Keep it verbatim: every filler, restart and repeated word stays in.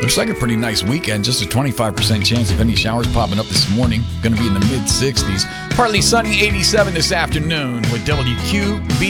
Looks like a pretty nice weekend. Just a twenty-five percent chance of any showers popping up this morning. Going to be in the mid sixties. Partly sunny, eighty-seven this afternoon with W Q B.